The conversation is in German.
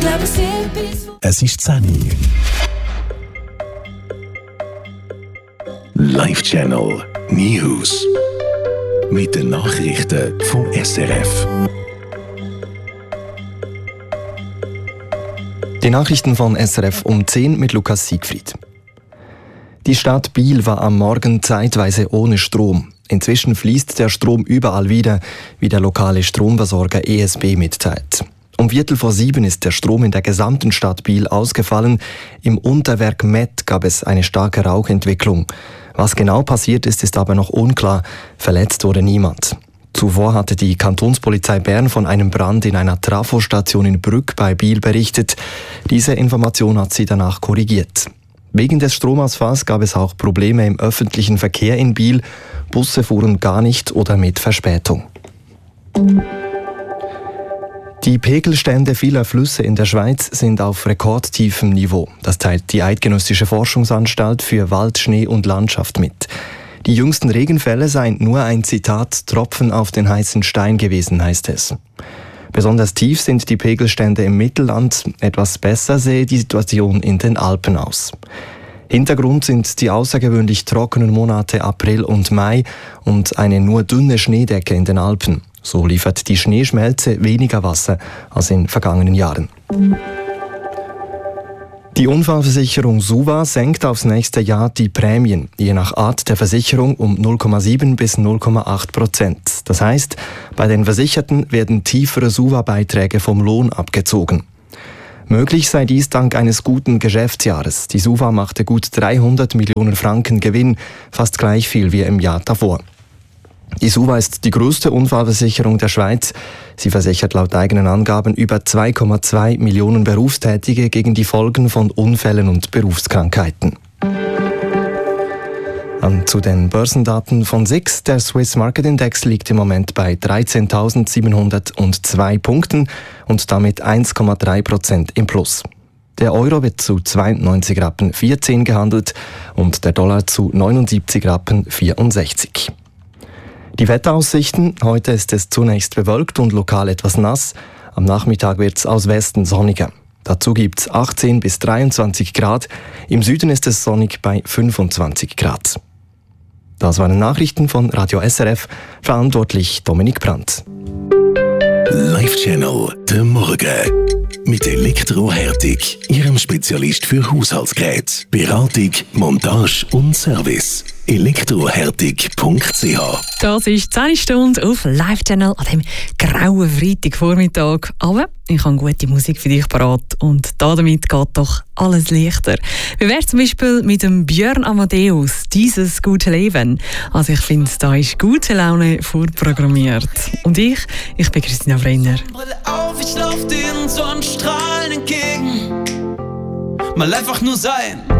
Es ist 10 Uhr. Live Channel News. Mit den Nachrichten vom SRF. Die Nachrichten von SRF um 10 mit Lukas Siegfried. Die Stadt Biel war am Morgen zeitweise ohne Strom. Inzwischen fließt der Strom überall wieder, wie der lokale Stromversorger ESB mitteilt. Um 6:15 ist der Strom in der gesamten Stadt Biel ausgefallen. Im Unterwerk Met gab es eine starke Rauchentwicklung. Was genau passiert ist aber noch unklar. Verletzt wurde niemand. Zuvor hatte die Kantonspolizei Bern von einem Brand in einer Trafostation in Brügg bei Biel berichtet. Diese Information hat sie danach korrigiert. Wegen des Stromausfalls gab es auch Probleme im öffentlichen Verkehr in Biel. Busse fuhren gar nicht oder mit Verspätung. Die Pegelstände vieler Flüsse in der Schweiz sind auf rekordtiefem Niveau. Das teilt die Eidgenössische Forschungsanstalt für Wald, Schnee und Landschaft mit. Die jüngsten Regenfälle seien nur ein Zitat Tropfen auf den heißen Stein gewesen, heißt es. Besonders tief sind die Pegelstände im Mittelland. Etwas besser sehe die Situation in den Alpen aus. Hintergrund sind die außergewöhnlich trockenen Monate April und Mai und eine nur dünne Schneedecke in den Alpen. So liefert die Schneeschmelze weniger Wasser als in vergangenen Jahren. Die Unfallversicherung SUVA senkt aufs nächste Jahr die Prämien, je nach Art der Versicherung um 0,7 bis 0,8%. Das heißt, bei den Versicherten werden tiefere SUVA-Beiträge vom Lohn abgezogen. Möglich sei dies dank eines guten Geschäftsjahres. Die SUVA machte gut 300 Millionen Franken Gewinn, fast gleich viel wie im Jahr davor. Die SUVA ist die größte Unfallversicherung der Schweiz. Sie versichert laut eigenen Angaben über 2,2 Millionen Berufstätige gegen die Folgen von Unfällen und Berufskrankheiten. Zu den Börsendaten von SIX. Der Swiss Market Index liegt im Moment bei 13.702 Punkten und damit 1,3% im Plus. Der Euro wird zu 92,14 Rappen gehandelt und der Dollar zu 79,64 Rappen. Die Wetteraussichten: Heute ist es zunächst bewölkt und lokal etwas nass. Am Nachmittag wird es aus Westen sonniger. Dazu gibt es 18 bis 23 Grad. Im Süden ist es sonnig bei 25 Grad. Das waren Nachrichten von Radio SRF. Verantwortlich Dominik Brandt. Live Channel der Morgen. Mit Elektrohärtig, Ihrem Spezialist für Haushaltsgeräte, Beratung, Montage und Service. Elektrohärtig.ch. Das ist 10 Stunden auf Live Channel an dem grauen Freitagvormittag. Aber ich habe gute Musik für dich parat und damit geht doch alles leichter. Wie wäre zum Beispiel mit dem Björn Amadeus, «Dieses gute Leben». Also ich finde, da ist gute Laune vorprogrammiert. Und ich bin Christina Brenner. Brille auf, ich lauf den Sonnenstrahlen entgegen. Mal einfach nur sein.